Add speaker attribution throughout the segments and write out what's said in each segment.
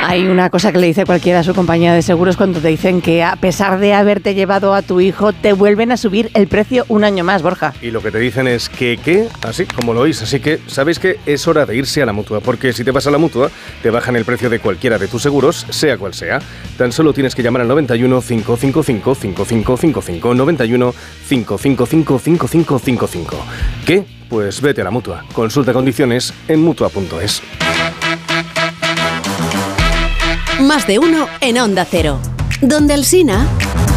Speaker 1: Hay una cosa que le dice cualquiera a su compañía de seguros cuando te dicen que a pesar de haberte llevado a tu hijo, te vuelven a subir el precio un año más, Borja.
Speaker 2: Y lo que te dicen es que, así como lo oís, así que sabéis que es hora de irse a la Mutua, porque si te vas a la Mutua, te bajan el precio de cualquiera de tus seguros, sea cual sea. Tan solo tienes que llamar al 91 555 5555, 91 555 5555. ¿Qué? Pues vete a la Mutua. Consulta condiciones en Mutua.es.
Speaker 3: Más de uno en Onda Cero. Donde Alsina.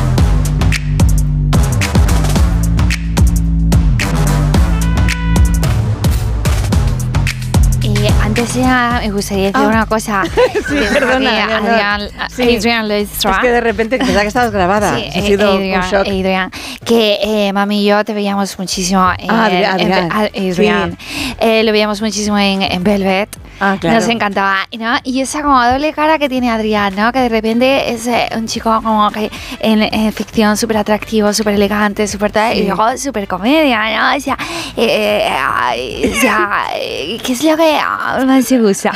Speaker 4: Antes ya me gustaría decir una cosa.
Speaker 1: Sí, perdona.
Speaker 4: Adrián Leistra.
Speaker 1: Es que de repente pensaba que estabas grabada.
Speaker 4: Sí,
Speaker 1: Ha sido un shock.
Speaker 4: Adrián, que mami y yo te veíamos muchísimo. Adrián. Lo veíamos muchísimo en Velvet.
Speaker 1: Claro.
Speaker 4: Nos encantaba, ¿no? Y esa como doble cara que tiene Adrián, ¿no? Que de repente es un chico como que en ficción súper atractivo, súper elegante, súper tal, y luego súper comedia, ¿no? O sea, ¿qué es lo que más te gusta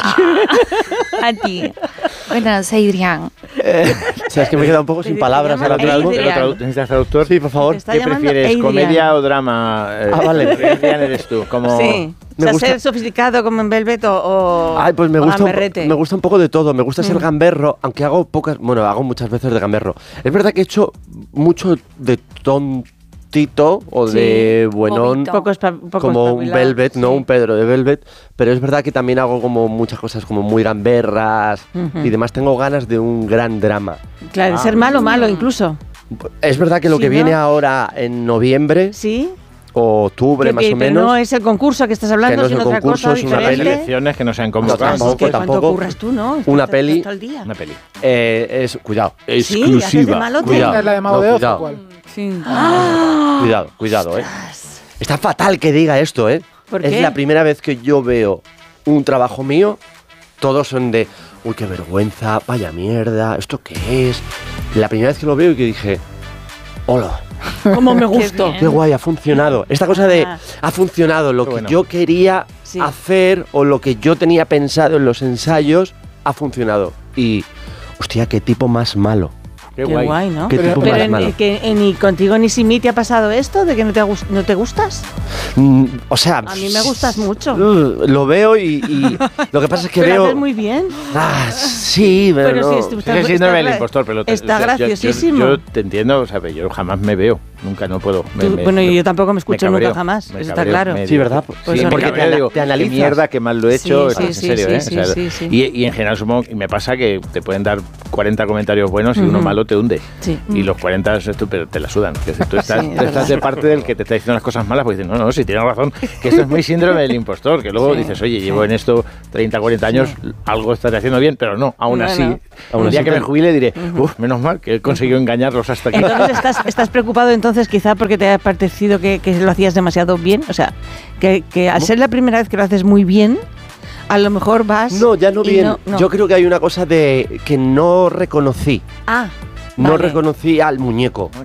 Speaker 4: a ti? Cuéntanos, Adrián.
Speaker 5: Es que me he quedado un poco sin palabras ahora mismo.
Speaker 6: ¿Necesitas traductor?
Speaker 5: Sí, por favor.
Speaker 6: ¿Qué prefieres,
Speaker 1: Adrián.
Speaker 6: comedia o drama?
Speaker 5: Vale.
Speaker 6: Adrián eres tú. Como...
Speaker 1: Sí. O sea, ser sofisticado como en Velvet o
Speaker 5: Ay, pues me
Speaker 1: gamberrete.
Speaker 5: gusta un poco de todo. Me gusta ser gamberro, aunque hago muchas veces de gamberro. Es verdad que he hecho mucho de tontito o de buenón, como un Velvet, no un Pedro de Velvet, pero es verdad que también hago como muchas cosas como muy gamberras y demás. Tengo ganas de un gran drama.
Speaker 1: Claro, de ser malo incluso.
Speaker 5: Es verdad que lo que viene ahora en noviembre...
Speaker 1: Sí.
Speaker 5: O octubre, más o menos.
Speaker 1: No es el concurso que estás hablando, sino otra cosa
Speaker 5: es una
Speaker 1: diferente.
Speaker 6: Las elecciones que no se han convocado.
Speaker 1: ¿Cuánto curras tú, no?
Speaker 5: Una peli.
Speaker 1: Todo el día.
Speaker 6: Una peli.
Speaker 5: Cuidado.
Speaker 1: ¿Sí?
Speaker 5: Exclusiva.
Speaker 1: ¿Haces de malote?
Speaker 5: Cuidado.
Speaker 7: ¿Es la de Mago de Oz o cuál?
Speaker 1: Sí.
Speaker 5: Cuidado, Está fatal que diga esto,
Speaker 1: ¿Por
Speaker 5: Es
Speaker 1: qué?
Speaker 5: la primera vez que yo veo un trabajo mío. Todos son de, uy, qué vergüenza, vaya mierda, ¿esto qué es? La primera vez que lo veo y que dije, hola.
Speaker 1: ¿Cómo me gustó?
Speaker 5: Qué guay, ha funcionado. Esta cosa de ha funcionado, lo que yo quería hacer o lo que yo tenía pensado en los ensayos ha funcionado. Y, hostia, qué tipo más malo.
Speaker 6: Qué guay,
Speaker 1: ¿no?
Speaker 5: Qué tipo más malo.
Speaker 1: Ni contigo ni sin mí te ha pasado esto de que no te gustas.
Speaker 5: O sea,
Speaker 1: a mí me gustas mucho.
Speaker 5: Lo veo y lo que pasa es que
Speaker 1: pero
Speaker 5: veo.
Speaker 1: Lo haces muy bien.
Speaker 5: Sí, pero no.
Speaker 6: Sigue síndrome del impostor, pero
Speaker 1: está graciosísimo.
Speaker 6: Yo te entiendo, o sea, yo jamás me veo. Nunca, no puedo.
Speaker 1: Bueno, yo tampoco me escucho nunca jamás, eso está claro.
Speaker 5: Sí, ¿verdad?
Speaker 6: Pues porque te analizas. Qué mierda, qué mal lo he hecho, en serio,
Speaker 1: sí.
Speaker 6: Y en general supongo, y me pasa que te pueden dar 40 comentarios buenos y uno malo te hunde.
Speaker 1: Sí.
Speaker 6: Y los 40 pero te la sudan. Que tú estás de parte del que te está diciendo las cosas malas, pues dices, no, si tienes razón, que esto es muy síndrome del impostor, que luego dices, oye, llevo en esto 30, 40 años, algo estaré haciendo bien, pero no, aún así, el día que me jubile diré, menos mal que he conseguido engañarlos hasta aquí.
Speaker 1: Entonces estás preocupado entonces quizá porque te ha parecido que lo hacías demasiado bien, o sea, que al ser la primera vez que lo haces muy bien, a lo mejor vas...
Speaker 5: No, ya no bien. No. Yo creo que hay una cosa de que no reconocí.
Speaker 1: No
Speaker 5: reconocí al muñeco.